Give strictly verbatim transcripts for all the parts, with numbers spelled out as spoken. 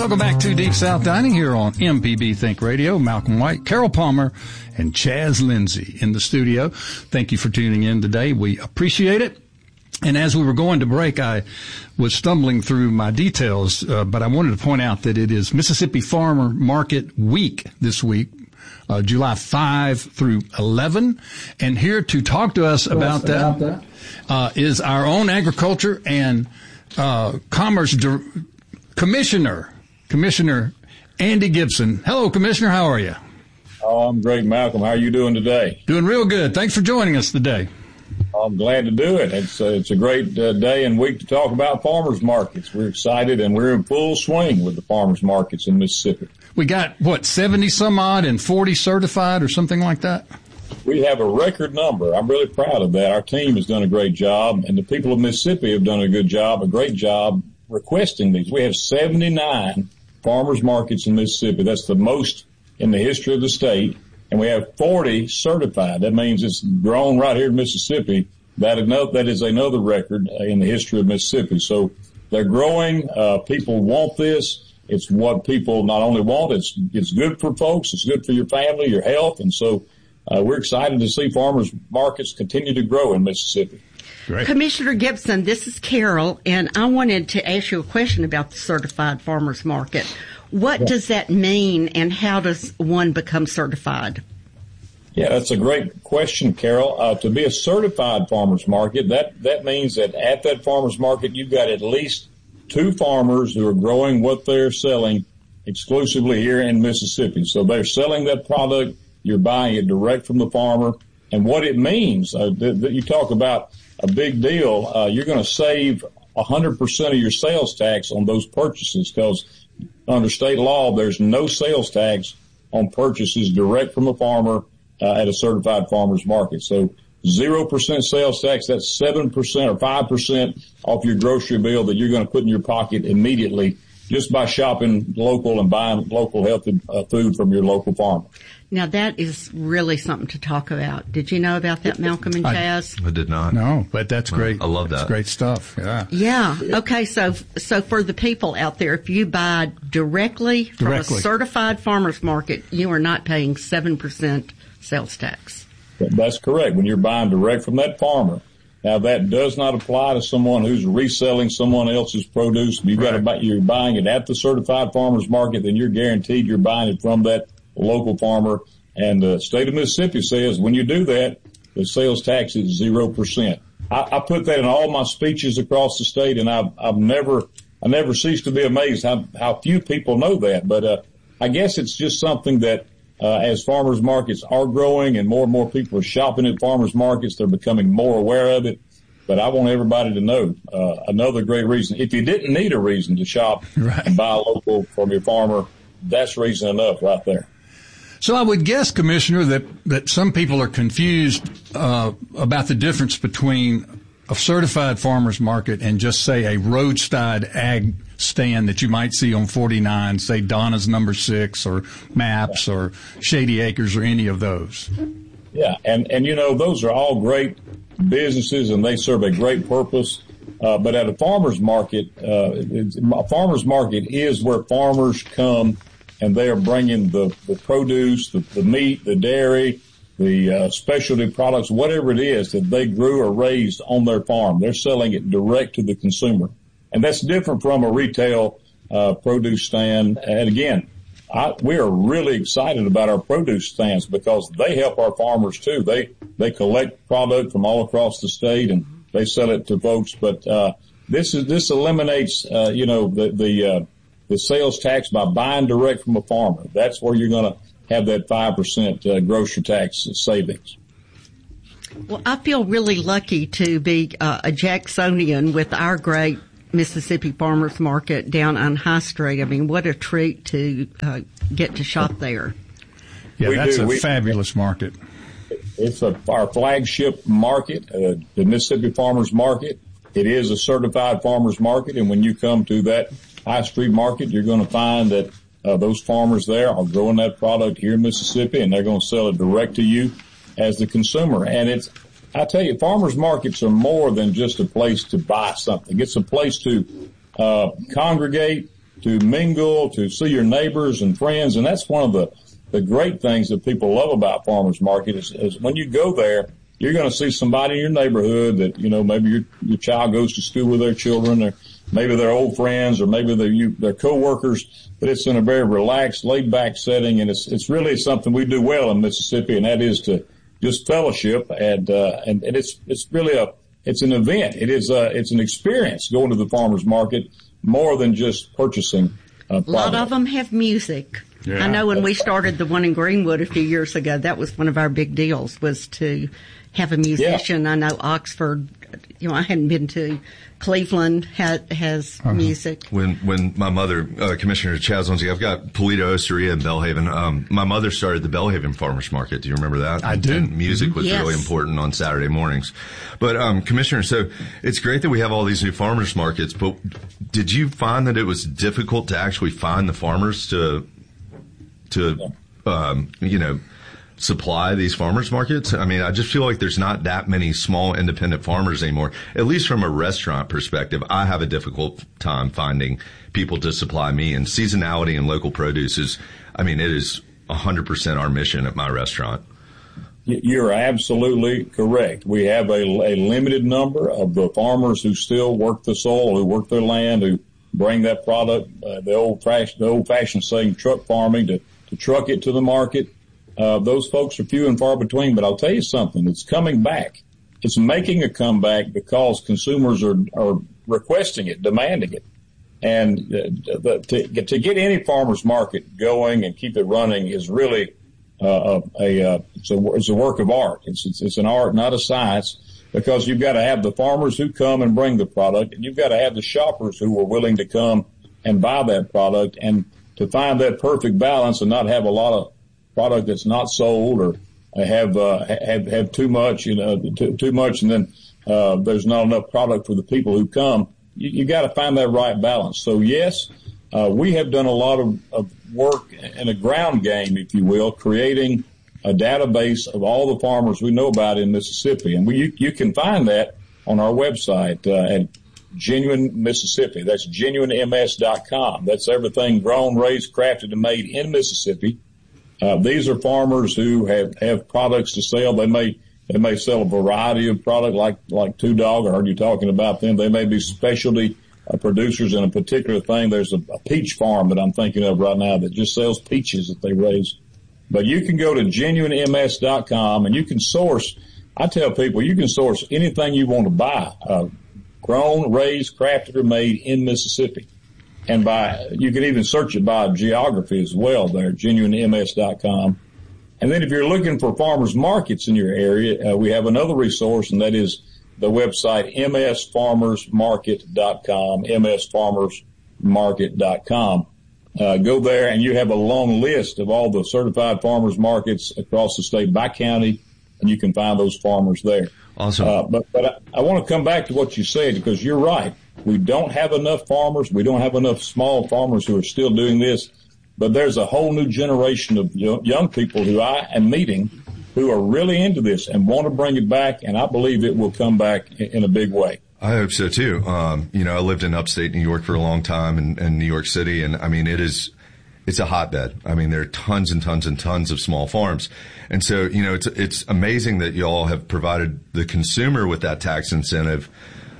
Welcome back to Deep South Dining here on M P B Think Radio. Malcolm White, Carol Palmer, and Chaz Lindsay in the studio. Thank you for tuning in today. We appreciate it. And as we were going to break, I was stumbling through my details, uh, but I wanted to point out that it is Mississippi Farmer Market Week this week, uh, July fifth through eleven. And here to talk to us about that, that. Uh, is our own Agriculture and uh, Commerce Di- Commissioner, Commissioner Andy Gibson. Hello, Commissioner. How are you? Oh, I'm great, Malcolm. How are you doing today? Doing real good. Thanks for joining us today. I'm glad to do it. It's uh, it's a great uh, day and week to talk about farmers markets. We're excited, and we're in full swing with the farmers markets in Mississippi. We got, what, seventy some odd and forty certified or something like that? We have a record number. I'm really proud of that. Our team has done a great job, and the people of Mississippi have done a good job, a great job requesting these. We have seventy-nine farmers markets in Mississippi. That's the most in the history of the state. And we have forty certified. That means it's grown right here in Mississippi. That another, that is another record in the history of Mississippi. So they're growing. Uh, people want this. It's what people not only want, it's, it's good for folks. It's good for your family, your health. And so, uh, we're excited to see farmers markets continue to grow in Mississippi. Great. Commissioner Gibson, this is Carol, and I wanted to ask you a question about the certified farmers market. What does that mean, and how does one become certified? Yeah, that's a great question, Carol. Uh, to be a certified farmers market, that, that means that at that farmers market, you've got at least two farmers who are growing what they're selling exclusively here in Mississippi. So they're selling that product. You're buying it direct from the farmer. And what it means, uh, that, that you talk about a big deal, uh, you're going to save one hundred percent of your sales tax on those purchases because under state law, there's no sales tax on purchases direct from a farmer uh, at a certified farmers market. So zero percent sales tax, that's seven percent or five percent off your grocery bill that you're going to put in your pocket immediately just by shopping local and buying local healthy uh, food from your local farmer. Now, that is really something to talk about. Did you know about that, Malcolm and Chaz? I, I did not. No, but that's great. I love that. That's great stuff. Yeah. Yeah. Okay. So, so for the people out there, if you buy directly from Directly. a certified farmers market, you are not paying seven percent sales tax. That's correct. When you're buying direct from that farmer. Now, that does not apply to someone who's reselling someone else's produce. You've got to buy, you're buying it at the certified farmers market, then you're guaranteed you're buying it from that local farmer. And the state of Mississippi says when you do that, the sales tax is zero percent. I, I put that in all my speeches across the state, and I've, I've never, I never cease to be amazed how, how few people know that. But, uh, I guess it's just something that, uh, as farmers markets are growing and more and more people are shopping at farmers markets, they're becoming more aware of it. But I want everybody to know, uh, another great reason. If you didn't need a reason to shop right. and buy local from your farmer, that's reason enough right there. So I would guess, Commissioner, that, that some people are confused uh, about the difference between a certified farmer's market and just, say, a roadside ag stand that you might see on forty-nine, say Donna's Number Six or Maps or Shady Acres or any of those. Yeah, and, and you know, those are all great businesses and they serve a great purpose. Uh, but at a farmer's market, uh, it's, a farmer's market is where farmers come and they are bringing the, the produce, the, the meat, the dairy, the uh, specialty products, whatever it is that they grew or raised on their farm. They're selling it direct to the consumer. And that's different from a retail uh, produce stand. And again, I, we are really excited about our produce stands because they help our farmers too. They they collect product from all across the state and they sell it to folks. But uh, this is this eliminates uh, you know the the uh, the sales tax by buying direct from a farmer. That's where you're going to have that five percent uh, grocery tax savings. Well, I feel really lucky to be uh, a Jacksonian with our great Mississippi Farmers Market down on High Street. I mean, what a treat to uh, get to shop there. Yeah, we that's do. a we, fabulous market. It's a, our flagship market, uh, the Mississippi Farmers Market. It is a certified farmers market, and when you come to that High Street market, you're going to find that uh, those farmers there are growing that product here in Mississippi, and they're going to sell it direct to you as the consumer. And it's, I tell you, farmers markets are more than just a place to buy something. It's a place to uh, congregate, to mingle, to see your neighbors and friends. And that's one of the, the great things that people love about farmers market is, is when you go there, you're going to see somebody in your neighborhood that, you know, maybe your, your child goes to school with their children, or maybe they're old friends, or maybe they're, you, they're coworkers, but it's in a very relaxed, laid back setting. And it's, it's really something we do well in Mississippi, and that is to just fellowship. And, uh, and, and it's, it's really a, it's an event. It is, uh, it's an experience going to the farmer's market more than just purchasing. Uh, a lot of them have music. Yeah. I know when we started the one in Greenwood a few years ago, that was one of our big deals, was to have a musician. Yeah. I know Oxford, you know, I hadn't been to Cleveland, ha- has uh-huh. music. When when my mother, uh, Commissioner Chaz Lindsey, I've got Paleto, Osteria, and Belhaven. Um, my mother started the Belhaven Farmers Market. Do you remember that? I do. And music mm-hmm. was yes. really important on Saturday mornings. But, um, Commissioner, so it's great that we have all these new farmers markets, but did you find that it was difficult to actually find the farmers to, to, um, you know, supply these farmers markets? I mean, I just feel like there's not that many small independent farmers anymore. At least from a restaurant perspective, I have a difficult time finding people to supply me. And seasonality and local produce is, I mean, it is one hundred percent our mission at my restaurant. You're absolutely correct. We have a, a limited number of the farmers who still work the soil, who work their land, who bring that product, uh, the old fashioned, the old fashioned saying, truck farming, to, to truck it to the market. Uh, those folks are few and far between, but I'll tell you something, it's coming back. It's making a comeback because consumers are, are requesting it, demanding it. And uh, the, to, to get any farmer's market going and keep it running is really uh, a, a, it's a, it's a work of art. It's, it's, it's an art, not a science, because you've got to have the farmers who come and bring the product, and you've got to have the shoppers who are willing to come and buy that product, and to find that perfect balance and not have a lot of product that's not sold, or have uh, have have too much, you know, too, too much, and then uh, there's not enough product for the people who come. You, you got to find that right balance. So yes, uh, we have done a lot of, of work in a ground game, if you will, creating a database of all the farmers we know about in Mississippi, and we you, you can find that on our website uh, at Genuine Mississippi. That's genuine m s dot com. That's everything grown, raised, crafted, and made in Mississippi. Uh, these are farmers who have, have products to sell. They may, they may sell a variety of product like, like Two Dog. I heard you talking about them. They may be specialty uh, producers in a particular thing. There's a, a peach farm that I'm thinking of right now that just sells peaches that they raise. But you can go to genuine m s dot com and you can source, I tell people, you can source anything you want to buy, uh, grown, raised, crafted, or made in Mississippi. And by, you can even search it by geography as well there, genuine m s dot com. And then if you're looking for farmers markets in your area, uh, we have another resource, and that is the website m s farmers market dot com, m s farmers market dot com. Uh, go there and you have a long list of all the certified farmers markets across the state by county, and you can find those farmers there. Awesome. Uh, but, but I, I want to come back to what you said, because you're right. We don't have enough farmers. We don't have enough small farmers who are still doing this. But there's a whole new generation of young people who I am meeting who are really into this and want to bring it back. And I believe it will come back in a big way. I hope so too. Um, you know, I lived in upstate New York for a long time, and, and New York City. And I mean, it is, it's a hotbed. I mean, there are tons and tons and tons of small farms. And so, you know, it's, it's amazing that y'all have provided the consumer with that tax incentive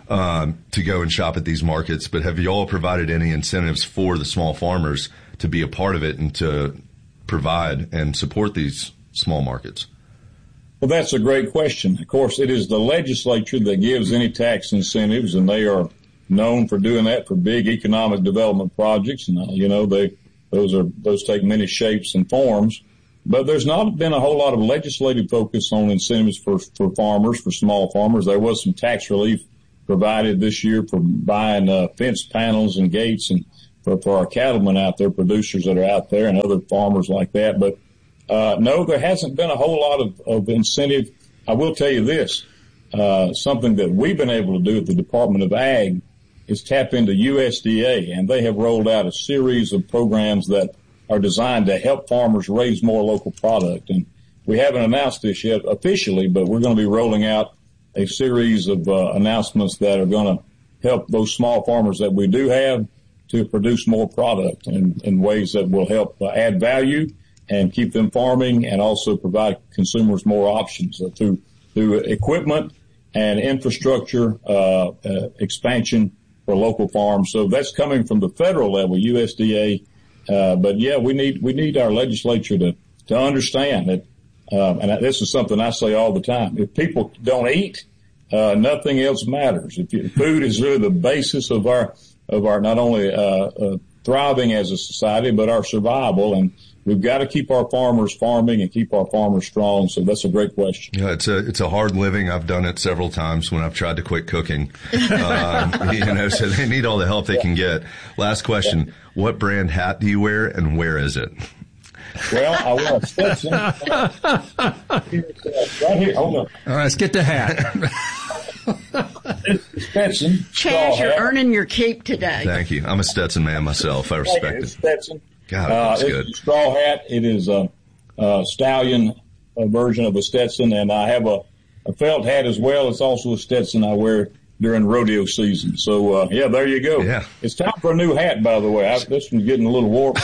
Um, to go and shop at these markets, but have you all provided any incentives for the small farmers to be a part of it and to provide and support these small markets? Well, that's a great question. Of course, it is the legislature that gives any tax incentives, and they are known for doing that for big economic development projects. And, uh, you know, they, those are, those take many shapes and forms. But there's not been a whole lot of legislative focus on incentives for, for farmers, for small farmers. There was some tax relief provided this year for buying uh, fence panels and gates, and for, for our cattlemen out there, producers that are out there, and other farmers like that. But uh, no, there hasn't been a whole lot of, of incentive. I will tell you this, uh, something that we've been able to do at the Department of Ag is tap into U S D A, and they have rolled out a series of programs that are designed to help farmers raise more local product. And we haven't announced this yet officially, but we're going to be rolling out a series of uh, announcements that are going to help those small farmers that we do have to produce more product in, in ways that will help uh, add value and keep them farming, and also provide consumers more options uh, through through equipment and infrastructure uh, uh, expansion for local farms. So that's coming from the federal level, U S D A. Uh, but yeah, we need we need our legislature to to understand that, um, and this is something I say all the time. If people don't eat, uh, nothing else matters. If you, food is really the basis of our of our not only uh, uh, thriving as a society, but our survival. And we've got to keep our farmers farming and keep our farmers strong. So that's a great question. Yeah, it's a it's a hard living. I've done it several times when I've tried to quit cooking. Um, you know, so they need all the help they can get. Last question: what brand hat do you wear, and where is it? Well, I wear a Stetson. Right here. Hold on. All right, let's get the hat. Stetson. Chaz, you're earning your keep today. Thank you. I'm a Stetson man myself. I respect it's it. Stetson. God, uh, that's it's good. a straw hat. It is a, a stallion a version of a Stetson, and I have a, a felt hat as well. It's also a Stetson I wear during rodeo season. So, uh, yeah, there you go. Yeah. It's time for a new hat, by the way. I, this one's getting a little warped.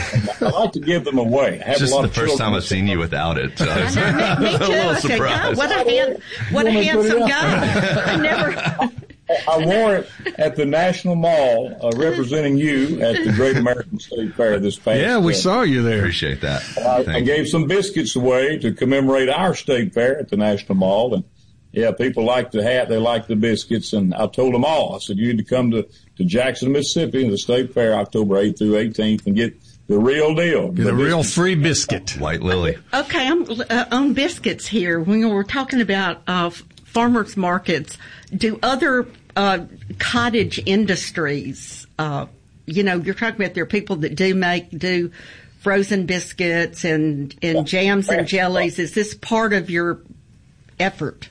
I like to give them away. I have Just a lot the of first time children. I've seen you without it. So I was I know, me, me a too. little I said, God, surprised. what a, hand, what a You wanna put handsome it guy. I never. I wore it at the National Mall, uh, representing you at the Great American State Fair this past. Yeah, we uh, saw you there. Appreciate that. I, Thank I you. gave some biscuits away to commemorate our state fair at the National Mall, and yeah, people like the hat, they like the biscuits, and I told them all. I said, you need to come to, to Jackson, Mississippi, the state fair, October eighth through eighteenth, and get the real deal. Get the a real biscuits. free biscuit. White Lily. Okay, I'm uh, on biscuits here. When we're talking about uh, farmers markets, do other uh, cottage industries, uh, you know, you're talking about there are people that do make, do frozen biscuits and, and jams and jellies. Is this part of your effort?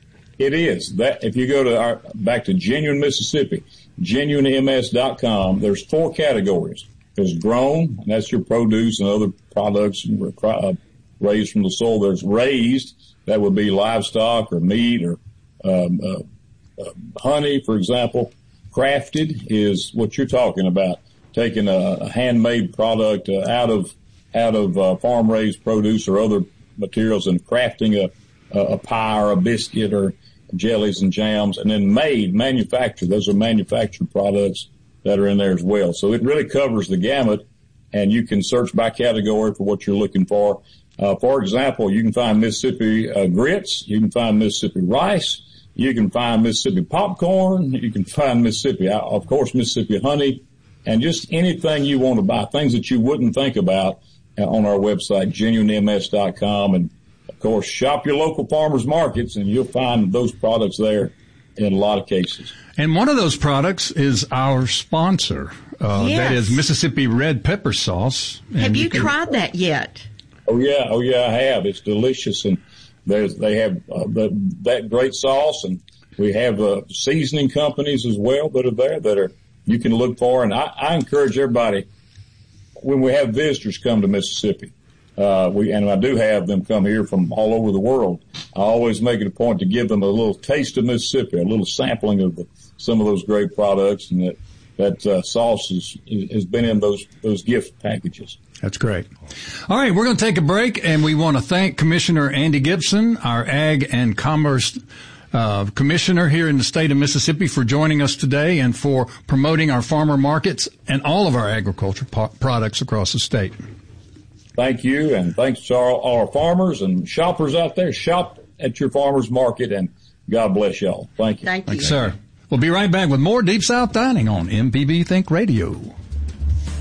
It is. That if you go to our back to Genuine Mississippi, genuine m s dot com, there's four categories. There's grown, and that's your produce and other products uh, raised from the soil. There's raised, that would be livestock or meat or um, uh, uh, honey, for example. Crafted is what you're talking about, taking a, a handmade product uh, out of out of uh, farm raised produce or other materials and crafting a, a pie or a biscuit or jellies and jams, and then made, manufactured. Those are manufactured products that are in there as well. So it really covers the gamut, and you can search by category for what you're looking for. Uh, for example, you can find Mississippi uh, grits, you can find Mississippi rice, you can find Mississippi popcorn, you can find Mississippi, uh, of course, Mississippi honey, and just anything you want to buy, things that you wouldn't think about uh, on our website, genuine m s dot com. And of course, shop your local farmers markets, and you'll find those products there in a lot of cases. And one of those products is our sponsor. Uh, Yes. That is Mississippi Red Pepper Sauce. Have And you can- tried that yet? Oh yeah, oh yeah, I have. It's delicious, and there's they have uh, the, that great sauce, and we have uh, seasoning companies as well that are there that are you can look for. And I, I encourage everybody when we have visitors come to Mississippi. Uh, we, and I do have them come here from all over the world. I always make it a point to give them a little taste of Mississippi, a little sampling of the, some of those great products, and that, that, uh, sauce is, has been in those, those gift packages. That's great. All right, we're going to take a break, and we want to thank Commissioner Andy Gibson, our Ag and Commerce uh, Commissioner here in the state of Mississippi, for joining us today and for promoting our farmer markets and all of our agriculture po- products across the state. Thank you, and thanks to all, all our farmers and shoppers out there. Shop at your farmer's market, and God bless y'all. Thank you. Thank you. Thanks, sir. We'll be right back with more Deep South Dining on M P B Think Radio.